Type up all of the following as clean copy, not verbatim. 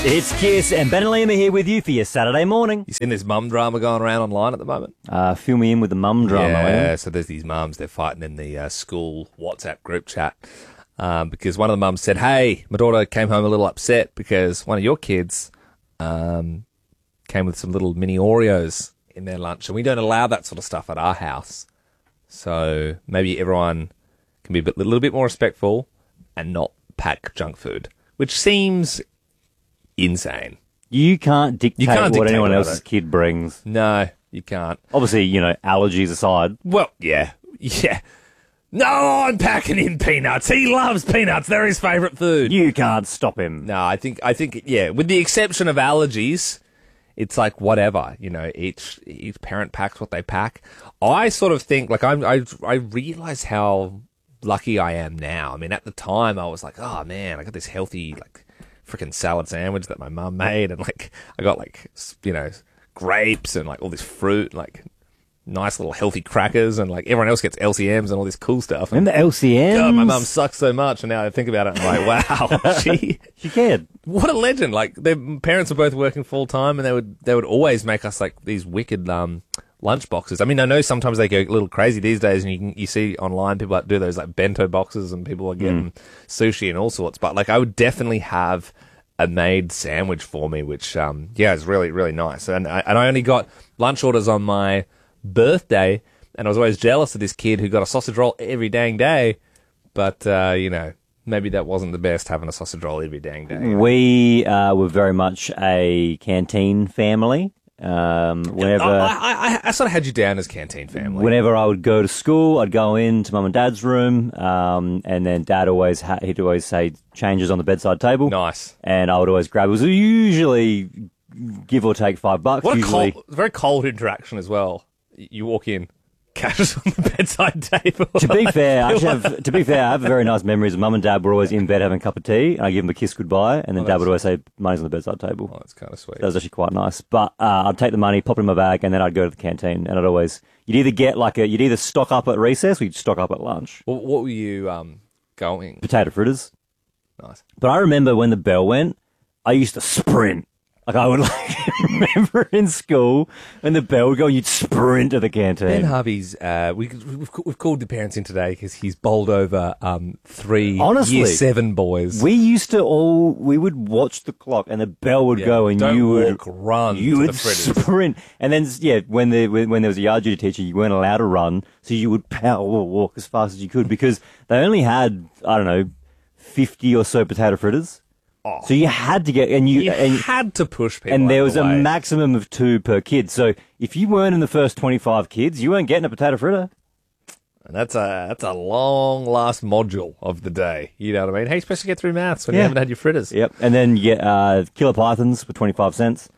It's Kiss, and Ben and Liam are here with you for your Saturday morning. You seen this mum drama going around online at the moment? Fill me in with the mum drama, Yeah, Liam. so there's these mums, they're fighting in the school WhatsApp group chat because one of the mums said, hey, my daughter came home a little upset because one of your kids came with some little mini Oreos in their lunch, and we don't allow that sort of stuff at our house. So maybe everyone can be a little bit more respectful and not pack junk food, which seems insane. You can't dictate what dictate anyone what else's kid brings. No, you can't. Obviously, allergies aside. Well, yeah. No, I'm packing in peanuts. He loves peanuts. They're his favourite food. You can't stop him. No, I think, yeah, with the exception of allergies, it's like whatever, each parent packs what they pack. I sort of think, like, I realise how lucky I am now. I mean, at the time, I was like, oh, man, I got this healthy, like, freaking salad sandwich that my mum made, and, like, I got, like, grapes and, like, all this fruit, like, nice little healthy crackers, and, like, everyone else gets LCMs and all this cool stuff. Remember LCMs? God, my mum sucks so much, and now I think about it, I'm like, wow, She cared. what a legend. Like, their parents were both working full-time, and they would always make us, like, these wicked lunch boxes. I mean, I know sometimes they go a little crazy these days, and you see online people do those, like, bento boxes, and people are getting sushi and all sorts, but, like, I would definitely have a made sandwich for me, which, is really, really nice. And I only got lunch orders on my birthday, and I was always jealous of this kid who got a sausage roll every dang day, but, maybe that wasn't the best, having a sausage roll every dang day. We were very much a canteen family. Whenever I sort of had you down as canteen family. Whenever I would go to school, I'd go into Mum and Dad's room, and then Dad he'd always say changes on the bedside table. Nice. And I would always grab. It was usually give or take $5. What usually. very cold interaction as well. You walk in, cash on the bedside table. To be fair, I have very nice memories. Mum and Dad were always in bed having a cup of tea, and I give them a kiss goodbye, and then Dad would always say, money's on the bedside table. Oh, that's kind of sweet. That was actually quite nice. But I'd take the money, pop it in my bag, and then I'd go to the canteen, and you'd either stock up at recess or you'd stock up at lunch. Well, what were you going? Potato fritters. Nice. But I remember when the bell went, I used to sprint. Like, I would remember in school when the bell would go, you'd sprint to the canteen. Ben Harvey's, we've called the parents in today because he's bowled over 3 Honestly, year 7 boys. We would watch the clock and the bell would go and you would sprint. And then, when there was a yard duty teacher, you weren't allowed to run, so you would power walk as fast as you could because they only had, 50 or so potato fritters. Oh. So you had to get, and you had to push people. And there was a maximum of 2 per kid. So if you weren't in the first 25 kids, you weren't getting a potato fritter. And that's a long last module of the day. You know what I mean? How are you supposed to get through maths when you haven't had your fritters? Yep. And then you get killer pythons for 25 cents.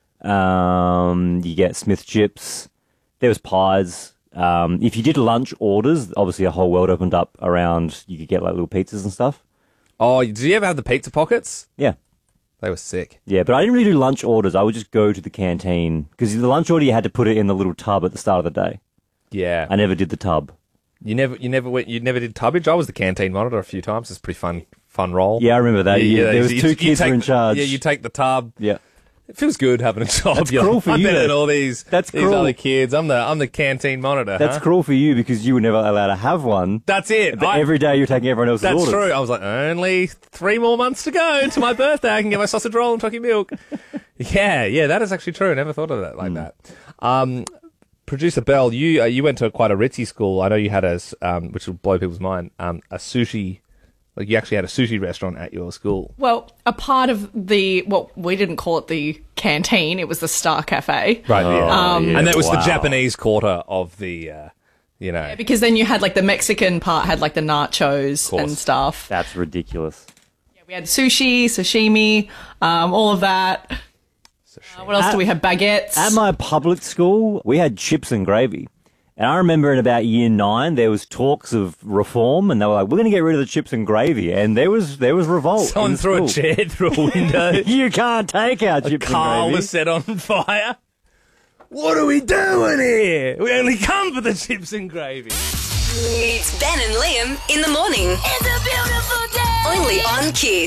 You get Smith chips. There was pies. If you did lunch orders, obviously a whole world opened up around. You could get like little pizzas and stuff. Oh, did you ever have the pizza pockets? Yeah. They were sick. Yeah, but I didn't really do lunch orders. I would just go to the canteen. Because the lunch order, you had to put it in the little tub at the start of the day. Yeah. I never did the tub. You never did tubbage? I was the canteen monitor a few times. It's a pretty fun role. Yeah, I remember that. There was 2 kids who were in charge. Yeah, you take the tub. Yeah. It feels good having a job. That's cruel for I'm you. better than all these cruel. other kids. I'm the canteen monitor. That's cruel for you because you were never allowed to have one. That's it. But every day you're taking everyone else's orders. That's true. I was like, only 3 more months to go to my birthday. I can get my sausage roll and chocolate milk. Yeah, that is actually true. I never thought of that like that. Producer Bell, you went to quite a ritzy school. I know you had which will blow people's mind, a sushi. Like, you actually had a sushi restaurant at your school. Well, a part of we didn't call it the canteen, it was the Star Cafe. Right, yeah. And that was the Wow. Japanese quarter of the, Yeah, because then you had, like, the Mexican part had, like, the nachos and stuff. That's ridiculous. Yeah, we had sushi, sashimi, all of that. What else do we have? Baguettes. At my public school, we had chips and gravy. And I remember in about year 9, there was talks of reform, and they were like, we're going to get rid of the chips and gravy. And there was revolt. Someone threw a chair through a window. You can't take our chips and gravy. Car was set on fire. What are we doing here? We only come for the chips and gravy. It's Ben and Liam in the morning. It's a beautiful day. Only on Kiss.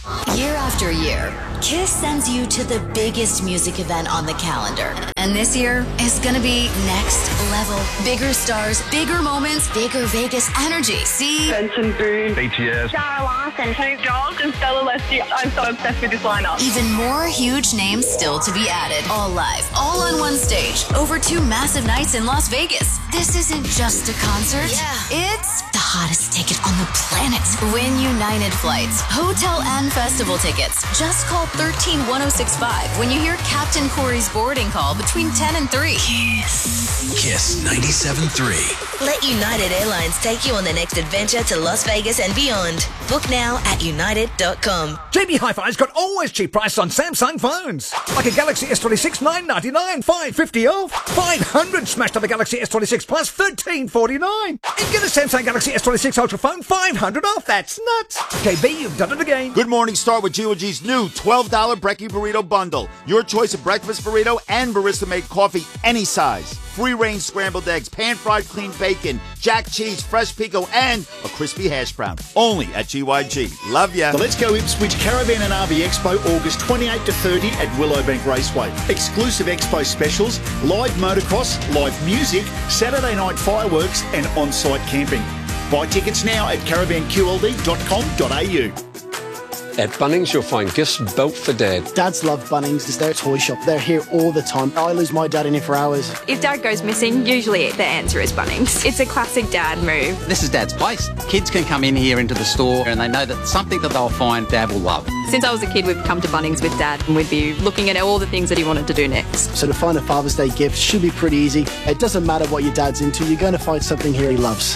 Year after year, KISS sends you to the biggest music event on the calendar. And this year is gonna be next level. Bigger stars, bigger moments, bigger Vegas energy. See? Benson Boone, BTS, Sarah Larson, Snoop Dogg, and Stella Leslie. I'm so obsessed with this lineup. Even more huge names still to be added. All live, all on one stage, over 2 massive nights in Las Vegas. This isn't just a concert. Yeah. It's the hottest ticket on the planet. Win United flights, hotel and festival tickets. Just call 131065 when you hear Captain Corey's boarding call between 10 and 3. KISS 97.3. Let United Airlines take you on the next adventure to Las Vegas and beyond. Book now at united.com. JB Hi-Fi's got always cheap prices on Samsung phones. Like a Galaxy S26, $999, $550 off. 500 smashed on the Galaxy S26 Plus, $1349. And get a Samsung Galaxy S26 Ultra phone, $500 off. That's nuts. JB, you've done it again. Good morning. Start with G&G's new $12 Brekkie Burrito Bundle. Your choice of breakfast burrito and barista-made coffee, any size. Free-range scrambled eggs, pan-fried clean bacon, jack cheese, fresh pico, and a crispy hash brown. Only at GYG. Love ya. The Let's Go Ipswich Caravan and RV Expo, August 28 to 30 at Willowbank Raceway. Exclusive expo specials, live motocross, live music, Saturday night fireworks, and on-site camping. Buy tickets now at caravanqld.com.au. At Bunnings, you'll find gifts built for Dad. Dads love Bunnings. It's their toy shop. They're here all the time. I lose my dad in here for hours. If Dad goes missing, usually the answer is Bunnings. It's a classic Dad move. This is Dad's place. Kids can come in here into the store and they know that something that they'll find Dad will love. Since I was a kid, we've come to Bunnings with Dad and we'd be looking at all the things that he wanted to do next. So to find a Father's Day gift should be pretty easy. It doesn't matter what your dad's into. You're going to find something here he loves.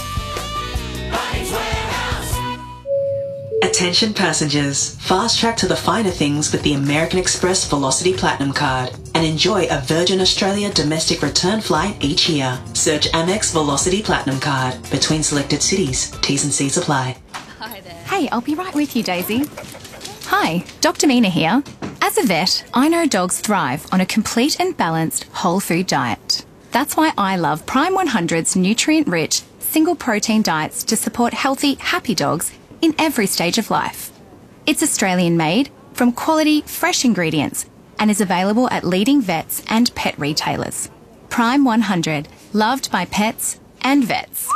Attention passengers, fast track to the finer things with the American Express Velocity Platinum Card and enjoy a Virgin Australia domestic return flight each year. Search Amex Velocity Platinum Card between selected cities. T's and C's apply. Hi there. Hey, I'll be right with you, Daisy. Hi, Dr. Mina here. As a vet, I know dogs thrive on a complete and balanced whole food diet. That's why I love Prime 100's nutrient-rich, single protein diets to support healthy, happy dogs in every stage of life. It's Australian made from quality, fresh ingredients and is available at leading vets and pet retailers. Prime 100, loved by pets and vets.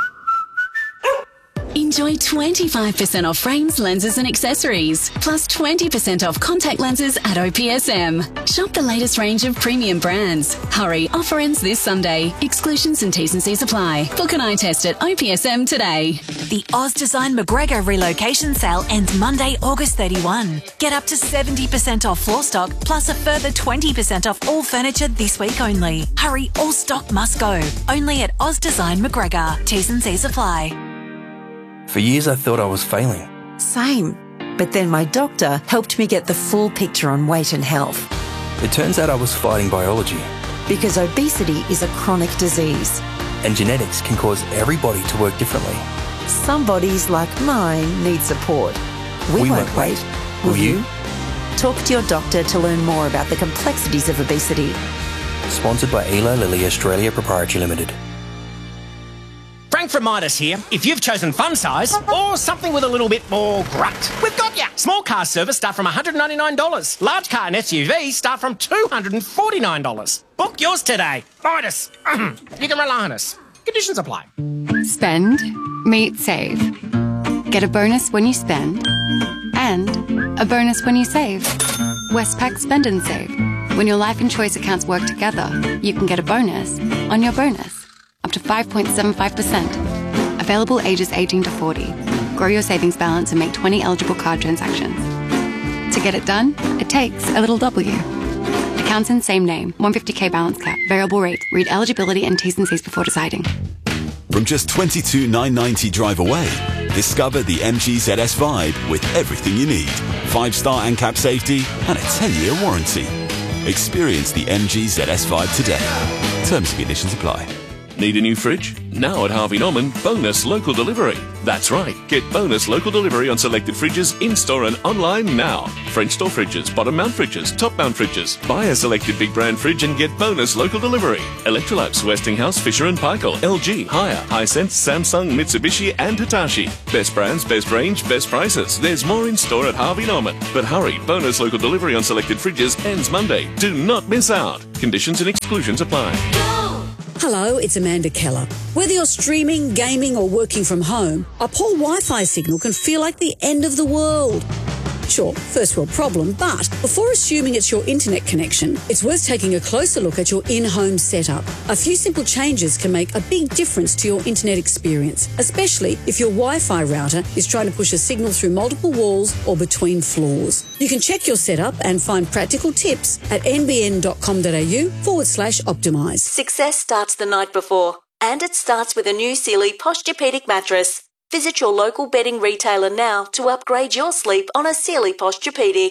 Enjoy 25% off frames, lenses and accessories, plus 20% off contact lenses at OPSM. Shop the latest range of premium brands. Hurry, offer ends this Sunday. Exclusions and T's and C's apply. Book an eye test at OPSM today. The Oz Design McGregor relocation sale ends Monday, August 31. Get up to 70% off floor stock, plus a further 20% off all furniture this week only. Hurry, all stock must go. Only at Oz Design McGregor. T's and C's apply. For years I thought I was failing. Same. But then my doctor helped me get the full picture on weight and health. It turns out I was fighting biology. Because obesity is a chronic disease. And genetics can cause every body to work differently. Some bodies, like mine, need support. We won't wait. Will you? Talk to your doctor to learn more about the complexities of obesity. Sponsored by Eli Lilly Australia Proprietary Limited. Frank from Midas here. If you've chosen fun size or something with a little bit more grunt, we've got ya. Small car service start from $199. Large car and SUV start from $249. Book yours today. Midas. You can rely on us. Conditions apply. Spend, meet, save. Get a bonus when you spend and a bonus when you save. Westpac Spend and Save. When your life and choice accounts work together, you can get a bonus on your bonus. Up to 5.75%. Available ages 18 to 40. Grow your savings balance and make 20 eligible card transactions. To get it done, it takes a little W. Accounts in same name. 150k balance cap. Variable rate. Read eligibility and T's and C's before deciding. From just $22,990 drive away, discover the MG ZS Vibe with everything you need. 5-star ANCAP safety and a 10-year warranty. Experience the MG ZS Vibe today. Terms and conditions apply. Need a new fridge? Now at Harvey Norman, bonus local delivery. That's right, get bonus local delivery on selected fridges in-store and online now. French door fridges, bottom mount fridges, top mount fridges. Buy a selected big brand fridge and get bonus local delivery. Electrolux, Westinghouse, Fisher & Paykel, LG, Haier, Hisense, Samsung, Mitsubishi and Hitachi. Best brands, best range, best prices. There's more in store at Harvey Norman. But hurry, bonus local delivery on selected fridges ends Monday. Do not miss out. Conditions and exclusions apply. Hello, it's Amanda Keller. Whether you're streaming, gaming or working from home, a poor Wi-Fi signal can feel like the end of the world. Sure, first world problem, but before assuming it's your internet connection, it's worth taking a closer look at your in-home setup. A few simple changes can make a big difference to your internet experience, especially if your Wi-Fi router is trying to push a signal through multiple walls or between floors. You can check your setup and find practical tips at nbn.com.au/optimise. Success starts the night before, and it starts with a new Sealy Posturepedic mattress. Visit your local bedding retailer now to upgrade your sleep on a Sealy Posturepedic.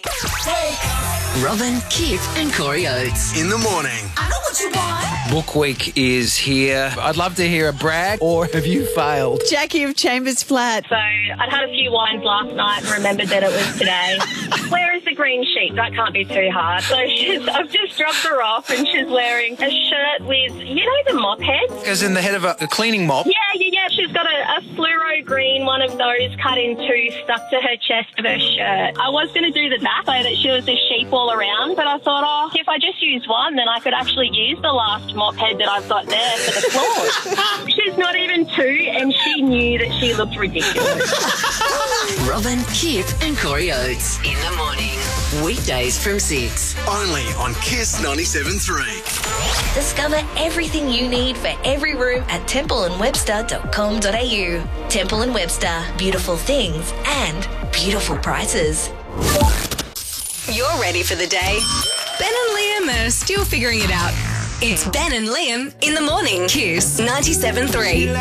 Robin, Kip and Corey Oates. In the morning. I know what you want. Book week is here. I'd love to hear a brag, or have you failed? Jackie of Chambers Flat. So I'd had a few wines last night and remembered that it was today. Where is the green sheet? That can't be too hard. So I've just dropped her off and she's wearing a shirt with, the mop heads? As in the head of a cleaning mop? Yeah. She's got a fluoro green, one of those cut in two, stuck to her chest of her shirt. I was going to do the back so that she was a sheep all around, but I thought, if I just use one, then I could actually use the last mop head that I've got there for the floor. She's not even two, and she knew that she looked ridiculous. Robin, Kip and Corey Oates. In the morning. Weekdays from 6. Only on Kiss 97.3. Discover everything you need for every room at templeandwebster.com.au. Temple & Webster. Beautiful things and beautiful prices. You're ready for the day. Ben and Liam are still figuring it out. It's Ben and Liam in the morning. Kiss 97.3.